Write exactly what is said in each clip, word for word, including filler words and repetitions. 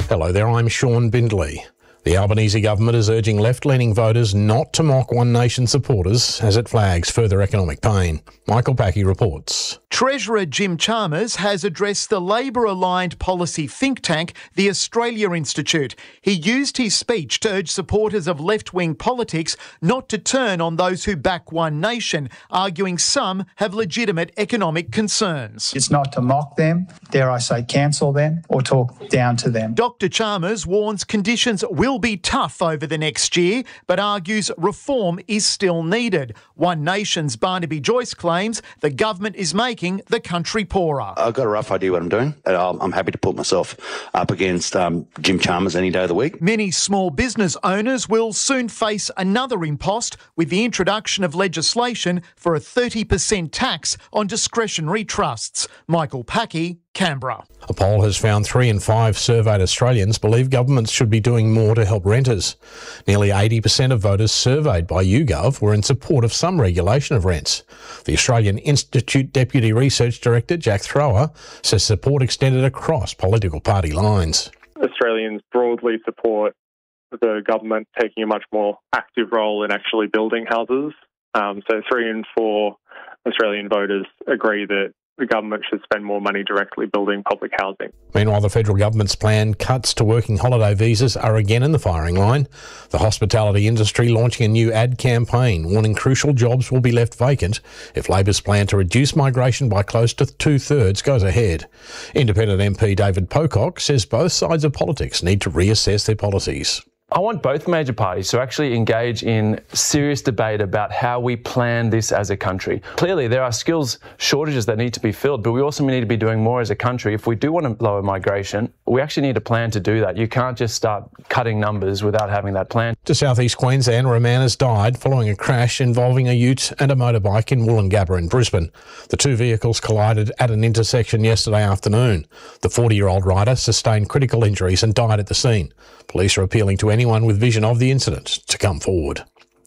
Hello there, I'm Sean Bindley. The Albanese government is urging left-leaning voters not to mock One Nation supporters as it flags further economic pain. Michael Packey reports. Treasurer Jim Chalmers has addressed the Labor-aligned policy think tank, the Australia Institute. He used his speech to urge supporters of left-wing politics not to turn on those who back One Nation, arguing some have legitimate economic concerns. It's not to mock them, dare I say cancel them, or talk down to them. Doctor Chalmers warns conditions will be tough over the next year, but argues reform is still needed. One Nation's Barnaby Joyce claims the government is making the country poorer. I've got a rough idea what I'm doing, and I'm happy to put myself up against um, Jim Chalmers any day of the week. Many small business owners will soon face another impost with the introduction of legislation for a thirty percent tax on discretionary trusts. Michael Packey, Canberra. A poll has found three in five surveyed Australians believe governments should be doing more to help renters. Nearly eighty percent of voters surveyed by YouGov were in support of some regulation of rents. The Australian Institute Deputy Research Director, Jack Thrower, says support extended across political party lines. Australians broadly support the government taking a much more active role in actually building houses. Um, so three in four Australian voters agree that the government should spend more money directly building public housing. Meanwhile, the federal government's planned cuts to working holiday visas are again in the firing line. The hospitality industry launching a new ad campaign warning crucial jobs will be left vacant if Labor's plan to reduce migration by close to two-thirds goes ahead. Independent M P David Pocock says both sides of politics need to reassess their policies. I want both major parties to actually engage in serious debate about how we plan this as a country. Clearly, there are skills shortages that need to be filled, but we also need to be doing more as a country. If we do want to lower migration, we actually need a plan to do that. You can't just start cutting numbers without having that plan. To southeast Queensland, where a man has died following a crash involving a ute and a motorbike in Woolloongabba in Brisbane. The two vehicles collided at an intersection yesterday afternoon. The forty-year-old rider sustained critical injuries and died at the scene. Police are appealing to anyone with vision of the incident to come forward.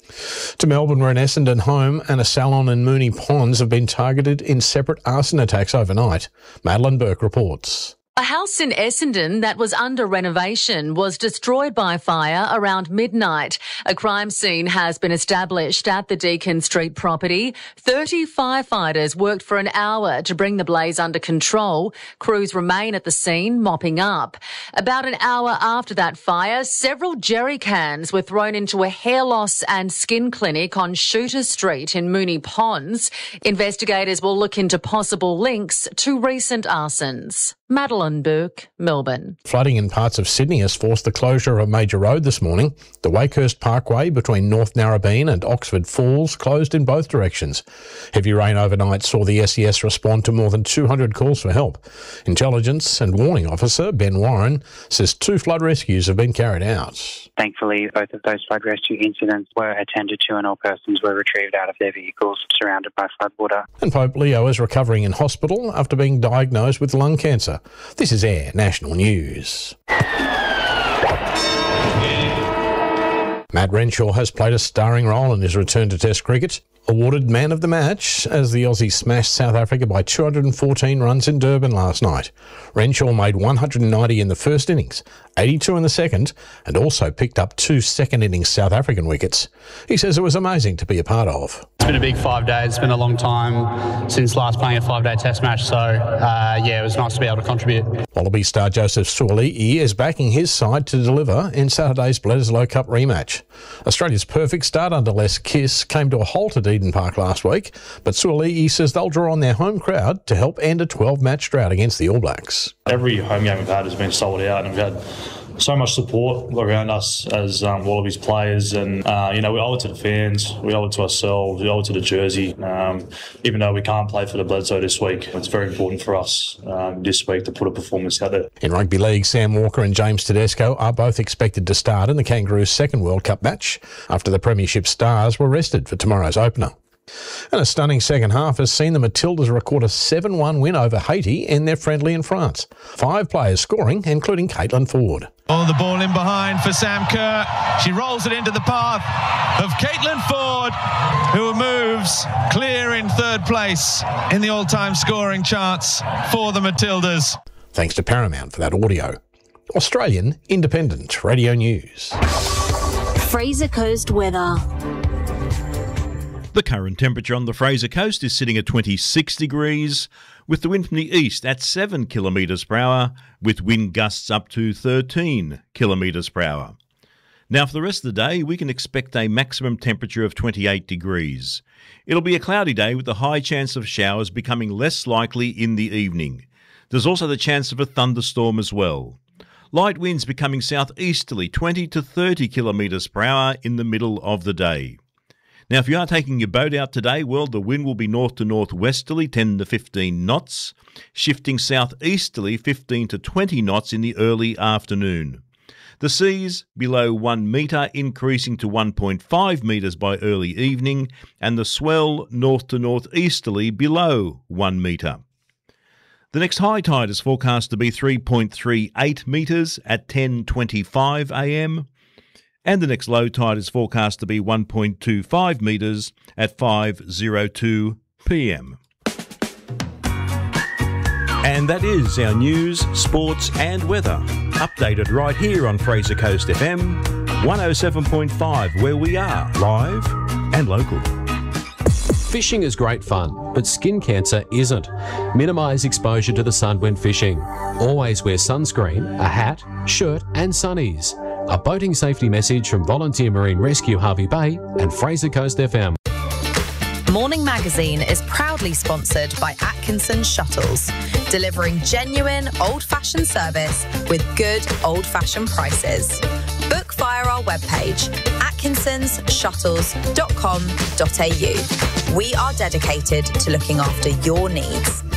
To Melbourne, where an Essendon home and a salon in Moonee Ponds have been targeted in separate arson attacks overnight. Madeline Burke reports. A house in Essendon that was under renovation was destroyed by fire around midnight. A crime scene has been established at the Deakin Street property. thirty firefighters worked for an hour to bring the blaze under control. Crews remain at the scene, mopping up. About an hour after that fire, several jerry cans were thrown into a hair loss and skin clinic on Shooter Street in Moonee Ponds. Investigators will look into possible links to recent arsons. Madeline Burke, Melbourne. Flooding in parts of Sydney has forced the closure of a major road this morning. The Wakehurst Parkway between North Narrabeen and Oxford Falls closed in both directions. Heavy rain overnight saw the S E S respond to more than two hundred calls for help. Intelligence and Warning Officer Ben Warren says two flood rescues have been carried out. Thankfully, both of those flood rescue incidents were attended to and all persons were retrieved out of their vehicles surrounded by floodwater. And Pope Leo is recovering in hospital after being diagnosed with lung cancer. This is Air National News. Matt Renshaw has played a starring role in his return to Test cricket. Awarded man of the match as the Aussies smashed South Africa by two hundred fourteen runs in Durban last night. Renshaw made one hundred ninety in the first innings, eighty-two in the second, and also picked up two second innings South African wickets. He says it was amazing to be a part of. It's been a big five days. It's been a long time since last playing a five-day Test match, so uh, yeah, it was nice to be able to contribute. Wallaby star Joseph Suaalii is backing his side to deliver in Saturday's Bledisloe Cup rematch. Australia's perfect start under Les Kiss came to a halt at Eden Park last week, but Suaalii says they'll draw on their home crowd to help end a twelve-match drought against the All Blacks. Every home game we've had has been sold out, and we've had so much support around us as um, Wallabies players, and uh, you know, we owe it to the fans, we owe it to ourselves, we owe it to the jersey. Um, even though we can't play for the Bledisloe this week, it's very important for us um, this week to put a performance out there. In rugby league, Sam Walker and James Tedesco are both expected to start in the Kangaroos' second World Cup match after the Premiership stars were rested for tomorrow's opener. And a stunning second half has seen the Matildas record a seven one win over Haiti in their friendly in France. Five players scoring, including Caitlin Ford. Oh, the ball in behind for Sam Kerr. She rolls it into the path of Caitlin Ford, who moves clear in third place in the all-time scoring charts for the Matildas. Thanks to Paramount for that audio. Australian Independent Radio News. Fraser Coast weather. The current temperature on the Fraser Coast is sitting at twenty-six degrees, with the wind from the east at seven kilometres per hour, with wind gusts up to thirteen kilometres per hour. Now, for the rest of the day, we can expect a maximum temperature of twenty-eight degrees. It'll be a cloudy day with the high chance of showers becoming less likely in the evening. There's also the chance of a thunderstorm as well. Light winds becoming southeasterly, twenty to thirty kilometres per hour in the middle of the day. Now, if you are taking your boat out today, well, the wind will be north to northwesterly, ten to fifteen knots, shifting southeasterly, fifteen to twenty knots in the early afternoon. The seas below one metre, increasing to one point five metres by early evening, and the swell north to northeasterly below one metre. The next high tide is forecast to be three point three eight metres at ten twenty-five a m, and the next low tide is forecast to be one point two five metres at five oh two p m. And that is our news, sports and weather, updated right here on Fraser Coast F M, one oh seven point five, where we are live and local. Fishing is great fun, but skin cancer isn't. Minimise exposure to the sun when fishing. Always wear sunscreen, a hat, shirt and sunnies. A boating safety message from Volunteer Marine Rescue Harvey Bay and Fraser Coast F M. Morning Magazine is proudly sponsored by Atkinson Shuttles, delivering genuine old-fashioned service with good old-fashioned prices. Book via our webpage, atkinsons shuttles dot com dot a u. We are dedicated to looking after your needs.